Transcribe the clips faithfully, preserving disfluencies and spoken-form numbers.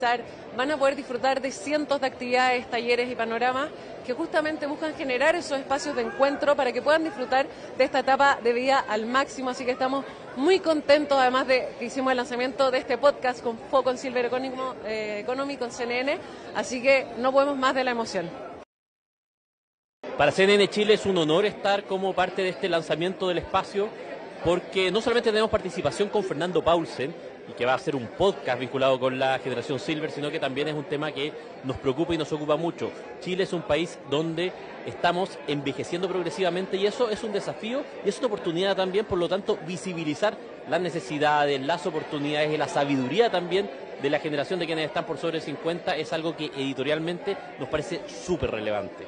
Van a poder disfrutar de cientos de actividades, talleres y panoramas que justamente buscan generar esos espacios de encuentro para que puedan disfrutar de esta etapa de vida al máximo. Así que estamos muy contentos, además de que hicimos el lanzamiento de este podcast con foco en Silver Economy, eh, Economy con C N N, así que no podemos más de la emoción. Para C N N Chile es un honor estar como parte de este lanzamiento del espacio, porque no solamente tenemos participación con Fernando Paulsen, y que va a hacer un podcast vinculado con la generación Silver, sino que también es un tema que nos preocupa y nos ocupa mucho. Chile es un país donde estamos envejeciendo progresivamente y eso es un desafío y es una oportunidad también, por lo tanto, visibilizar las necesidades, las oportunidades y la sabiduría también de la generación de quienes están por sobre cincuenta es algo que editorialmente nos parece súper relevante.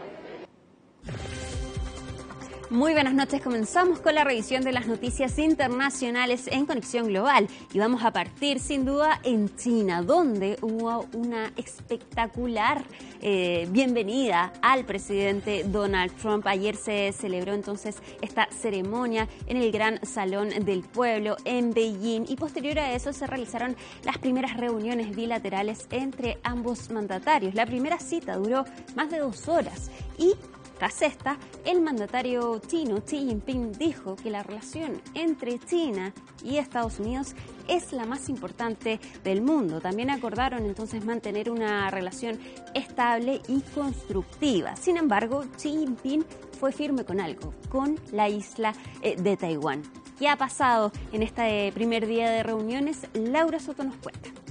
Muy buenas noches, comenzamos con la revisión de las noticias internacionales en Conexión Global y vamos a partir sin duda en China, donde hubo una espectacular eh, bienvenida al presidente Donald Trump. Ayer se celebró entonces esta ceremonia en el Gran Salón del Pueblo en Beijing y posterior a eso se realizaron las primeras reuniones bilaterales entre ambos mandatarios. La primera cita duró más de dos horas y tras esta, el mandatario chino Xi Jinping dijo que la relación entre China y Estados Unidos es la más importante del mundo. También acordaron entonces mantener una relación estable y constructiva. Sin embargo, Xi Jinping fue firme con algo, con la isla eh, de Taiwán. ¿Qué ha pasado en este primer día de reuniones? Laura Soto nos cuenta.